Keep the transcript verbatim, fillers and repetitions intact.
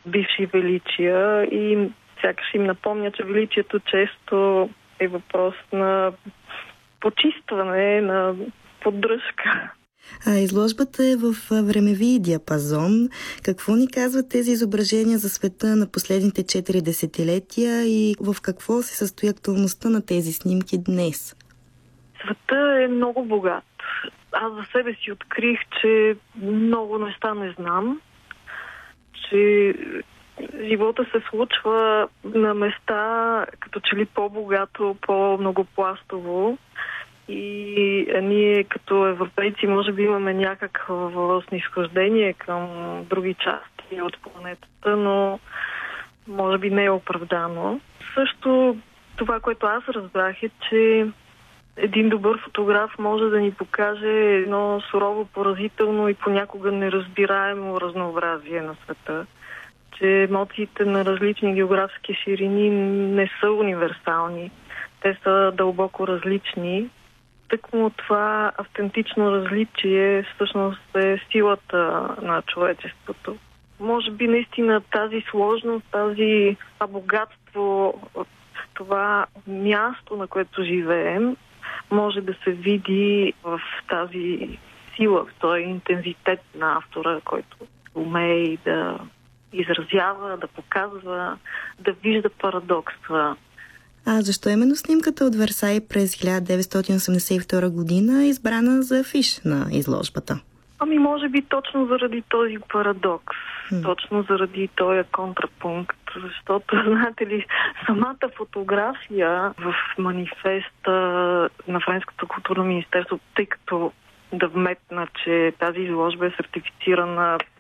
бивши величия и сякаш им напомня, че величието често е въпрос на почистване, на поддръжка. А изложбата е в времеви диапазон. Какво ни казват тези изображения за света на последните четири десетилетия и в какво се състои актуалността на тези снимки днес? Света е много богат. Аз за себе си открих, че много неща не знам, че живота се случва на места като че ли по-богато, по-многопластово. И ние като европейци може би имаме някакво снисхождение към други части от планетата, но може би не е оправдано. Също това, което аз разбрах, е, че един добър фотограф може да ни покаже едно сурово, поразително и понякога неразбираемо разнообразие на света. Че емоциите на различни географски ширини не са универсални. Те са дълбоко различни. Тъкмо това автентично различие всъщност е силата на човечеството. Може би наистина тази сложност, тази богатство, това място, на което живеем, може да се види в тази сила, в този интензитет на автора, който умее да изразява, да показва, да вижда парадокса. А защо именно снимката от Версай през хиляда деветстотин осемдесет и втора година е избрана за афиш на изложбата? Ами може би точно заради този парадокс, hmm. точно заради този контрапункт, защото, знаете ли, самата фотография в манифеста на Френското културно министерство, тъй като да вметна, че тази изложба е сертифицирана